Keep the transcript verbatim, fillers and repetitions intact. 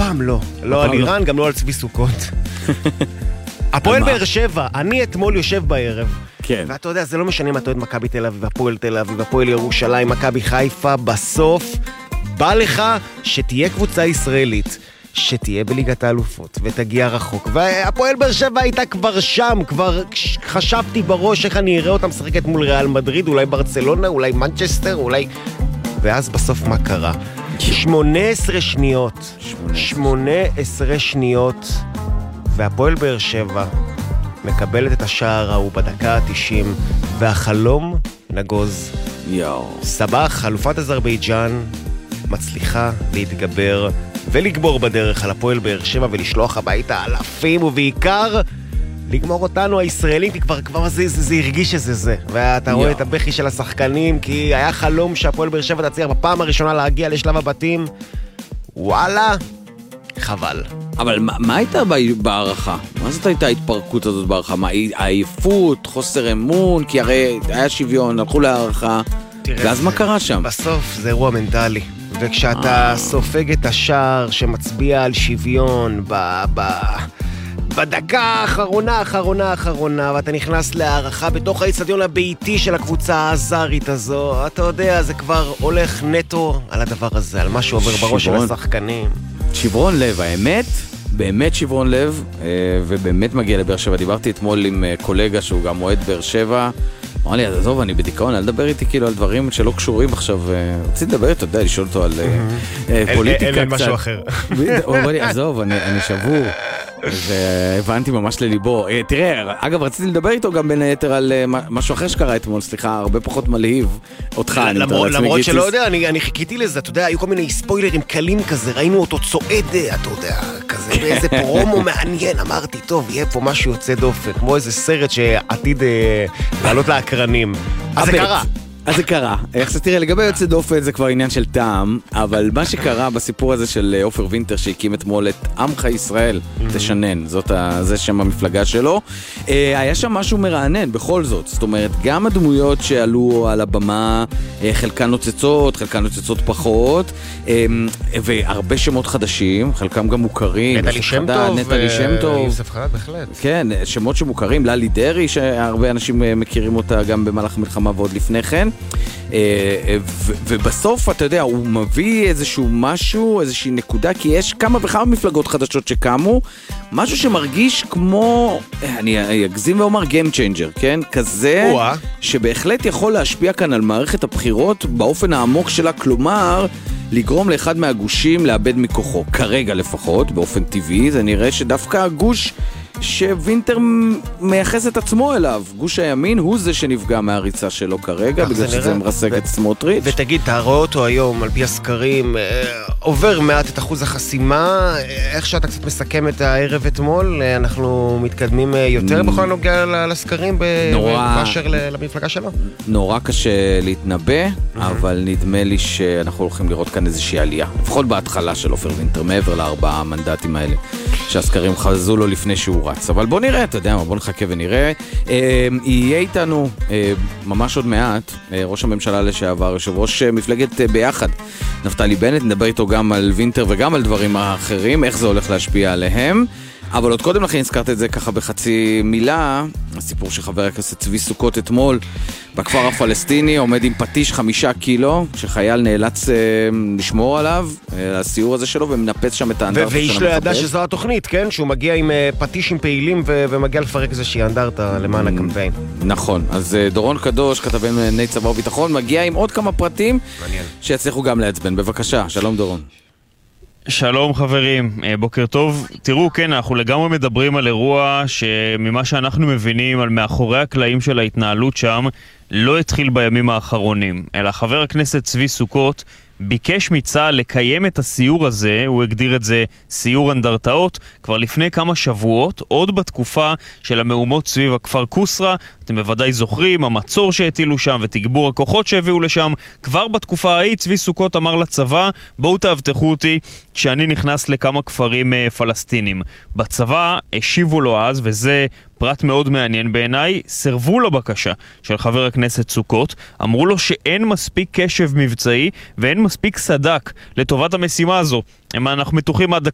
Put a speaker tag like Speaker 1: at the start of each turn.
Speaker 1: הפעם לא. לא על איראן, גם לא על צבי סוכות. הפועל באר שבע, אני אתמול יושב בערב.
Speaker 2: כן.
Speaker 1: ואתה יודע, זה לא משנה אם אתה אוהד מכבי תל אביב, הפועל תל אביב, הפועל ירושלים, מכבי חיפה, בסוף בא לך שתהיה קבוצה ישראלית, שתהיה בליגת האלופות, ותגיע רחוק. והפועל באר שבע הייתה כבר שם, כבר חשבתי בראש איך אני אראה אותה משחקת מול ריאל מדריד, אולי ברצלונה, אולי מנצ'סטר, אולי... ואז בסוף מה קרה? שמונה עשרה שניות. שמונה עשרה שניות, והפועל באר שבע מקבלת את השער ההוא בדקה ה-תשעים, והחלום נגוז.
Speaker 2: יאו. סבח,
Speaker 1: אלופת אזרבייג'אן, מצליחה להתגבר ולגבור בדרך על הפועל באר שבע ולשלוח הביתה אלפים, ובעיקר לגמור אותנו הישראלים, כי כבר, כבר זה, זה, זה הרגיש שזה זה. ואתה רואה את הבכי של השחקנים, כי היה חלום שהפועל באר שבע תצליח בפעם הראשונה להגיע לשלב הבתים. וואלה, חבל.
Speaker 2: אבל מה, מה הייתה בערכה? מה זאת הייתה ההתפרקות הזאת בערכה? מה, העייפות, חוסר אמון? כי הרי היה שוויון, הלכו לערכה. ואז מה קרה שם?
Speaker 1: בסוף זה אירוע מנטלי. וכשאתה סופג את השער שמצביע על שוויון ב... ב... בדקה האחרונה, האחרונה, האחרונה, ואתה נכנס להערכה בתוך האצטדיון הביתי של הקבוצה האזרית הזו, אתה יודע, זה כבר הולך נטו על הדבר הזה, על מה שעובר בראש של השחקנים.
Speaker 2: שברון לב, האמת, באמת שברון לב, ובאמת מגיע לבאר שבע. דיברתי אתמול עם קולגה שהוא גם מועד באר שבע, אמר לי, עזוב, אני בדיכאון, אל דבר איתי כאילו על דברים שלא קשורים עכשיו. רציתי לדבר איתו, אתה יודע, לשאול אותו על פוליטיקה קצת.
Speaker 1: אין משהו אחר.
Speaker 2: הוא אומר לי, עזוב, אני שבור. והבנתי ממש לליבו. תראה, אגב, רציתי לדבר איתו גם בין היתר על משהו אחר שקרה אתמול, סליחה, הרבה פחות מלהיב אותך.
Speaker 1: למרות שלא יודע, אני חיכיתי לזה, אתה יודע, היו כל מיני ספוילרים קלים כזה, ראינו אותו צועד, אתה יודע, כזה, באיזה פרומו מעניין, אמרתי, טוב, יהיה פה משהו יוצא דופן, כמו איזה סרט שעתיד לעלות להקרנים. אז זה קרה.
Speaker 2: אז זה קרה. עכשיו תראה, לגבי יוצא דופן זה כבר עניין של טעם, אבל מה שקרה בסיפור הזה של עופר וינטר שהקים אתמול את עמך ישראל, תשנן, זאת ה... זה שם המפלגה שלו, היה שם משהו מרענן בכל זאת. זאת אומרת, גם הדמויות שעלו על הבמה, חלקן נוצצות, חלקן נוצצות פחות, והרבה שמות חדשים, חלקם גם מוכרים.
Speaker 1: נטלי שם טוב,
Speaker 2: נטלי שם טוב.
Speaker 1: יוסף חדד, בהחלט.
Speaker 2: כן, שמות שמוכרים, ללי דרי, שהרבה אנשים מכירים אותה גם במהלך המלחמה ועוד לפני כן. ובסוף אתה יודע, הוא מביא איזשהו משהו, איזושהי נקודה, כי יש כמה וכמה מפלגות חדשות שקמו, משהו שמרגיש כמו, אני אגזים ואומר game changer, כן? כזה שבהחלט יכול להשפיע כאן על מערכת הבחירות באופן העמוק שלה, כלומר לגרום לאחד מהגושים לאבד מכוחו, כרגע לפחות, באופן טבעי. זה נראה שדווקא הגוש שווינטר מייחס את עצמו אליו, גוש הימין, הוא זה שנפגע מהריצה שלו כרגע, בגלל שזה מרסק את סמוטריץ'.
Speaker 1: ותגיד, אתה רואה אותו היום על פי הסקרים, עובר מעט את אחוז החסימה, איך שאתה קצת מסכם את הערב אתמול, אנחנו מתקדמים יותר בכל הנוגע לסקרים באשר למפלגה שלו?
Speaker 2: נורא קשה להתנבא, אבל נדמה לי שאנחנו הולכים לראות כאן איזושהי עלייה, לפחות בהתחלה של עופר וינטר, מעבר לארבעה המנדטים האלה, שהסקרים חזו לו לפני שהוא רץ. אבל בוא נראה, אתה יודע מה, בוא נחכה ונראה. אה, יהיה איתנו אה, ממש עוד מעט, אה, ראש הממשלה לשעבר, יושב ראש מפלגת אה, ביחד, נפתלי בנט, נדבר איתו גם על וינטר וגם על דברים האחרים, איך זה הולך להשפיע עליהם. אבל עוד קודם לכן הזכרת את זה ככה בחצי מילה, הסיפור של חבר הכנסת צבי סוכות אתמול, בכפר הפלסטיני, עומד עם פטיש חמישה קילו, שחייל נאלץ אה, לשמור עליו, אה, הסיור הזה שלו, ומנפץ שם את האנדרטה של המחבל.
Speaker 1: ואיש לא ידע שזו התוכנית, כן? שהוא מגיע עם אה, פטישים פעילים ו- ומגיע לפרק איזושהי אנדרטה למען הקמפיין.
Speaker 2: נכון, אז אה, דורון קדוש, כתבי ענייני צבא וביטחון, מגיע עם עוד כמה פרטים, מעניין. שיצליחו גם להצבן. בבקשה, שלום דורון.
Speaker 3: שלום חברים, בוקר טוב. תראו, כן, אנחנו לגמרי מדברים על אירוע שממה שאנחנו מבינים על מאחורי הקלעים של ההתנהלות שם לא התחיל בימים האחרונים, אלא חבר הכנסת צבי סוכות ביקש מצה"ל לקיים את הסיור הזה, הוא הגדיר את זה סיור אנדרטאות, כבר לפני כמה שבועות, עוד בתקופה של המהומות סביב הכפר קוסרה. אתם בוודאי זוכרים, המצור שהטילו שם ותגבור הכוחות שהביאו לשם. כבר בתקופה ההיא צבי סוכות אמר לצבא, בואו תאבטחו אותי כשאני נכנס לכמה כפרים פלסטינים. בצבא השיבו לו אז, וזה פרט מאוד מעניין בעיניי, סרבו לבקשה של חבר הכנסת סוכות, אמרו לו שאין מספיק קשב מבצעי ואין מספיק סדק לטובת המשימה הזו. אם אנחנו מתוחים עד